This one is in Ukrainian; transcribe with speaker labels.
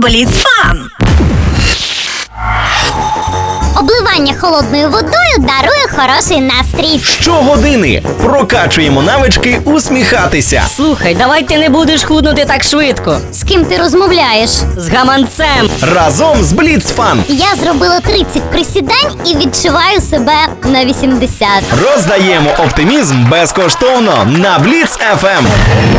Speaker 1: Бліцфан.
Speaker 2: Обливання холодною водою дарує хороший настрій.
Speaker 3: Щогодини прокачуємо навички усміхатися.
Speaker 4: Слухай, давай ти не будеш худнути так швидко.
Speaker 2: З ким ти розмовляєш?
Speaker 4: З гаманцем.
Speaker 3: Разом з Бліцфан
Speaker 2: Я зробила 30 присідань і відчуваю себе на 80.
Speaker 3: роздаємо оптимізм безкоштовно на Бліц FM.